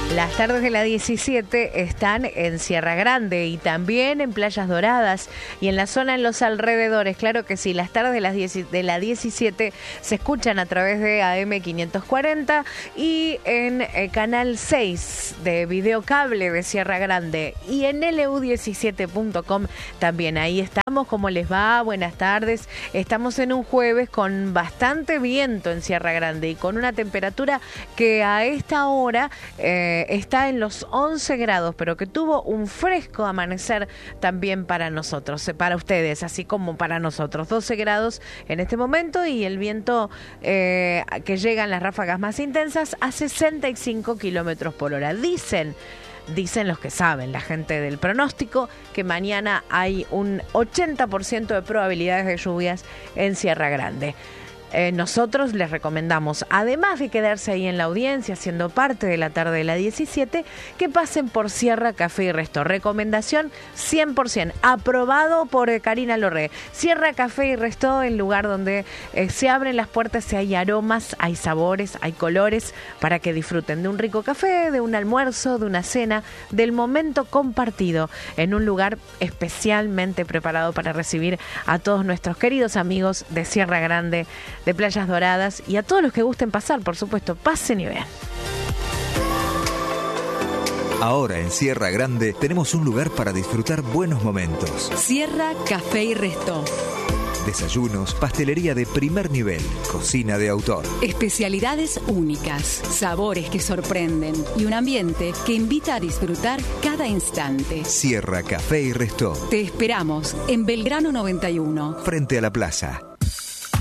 Las tardes de la 17 están en Sierra Grande y también en Playas Doradas y en la zona en los alrededores. Claro que sí, las tardes de la 17 se escuchan a través de AM 540 y en Canal 6 de Videocable de Sierra Grande y en lu17.com también. Ahí estamos. ¿Cómo les va? Buenas tardes. Estamos en un jueves con bastante viento en Sierra Grande y con una temperatura que a esta hora está en los 11 grados, pero que tuvo un fresco amanecer también para nosotros, para ustedes, así como para nosotros. 12 grados en este momento y el viento que llega en las ráfagas más intensas a 65 kilómetros por hora. Dicen los que saben, la gente del pronóstico, que mañana hay un 80% de probabilidades de lluvias en Sierra Grande. Nosotros les recomendamos, además de quedarse ahí en la audiencia, siendo parte de la tarde de la 17, que pasen por Sierra Café y Resto. Recomendación 100%, aprobado por Karina Lorre. Sierra Café y Resto, el lugar donde se abren las puertas y hay aromas, hay sabores, hay colores, para que disfruten de un rico café, de un almuerzo, de una cena, del momento compartido, en un lugar especialmente preparado para recibir a todos nuestros queridos amigos de Sierra Grande, de Playas Doradas y a todos los que gusten pasar, por supuesto, pasen y vean. Ahora en Sierra Grande tenemos un lugar para disfrutar buenos momentos. Sierra Café y Resto. Desayunos, pastelería de primer nivel, cocina de autor. Especialidades únicas, sabores que sorprenden y un ambiente que invita a disfrutar cada instante. Sierra Café y Resto. Te esperamos en Belgrano 91. Frente a la plaza.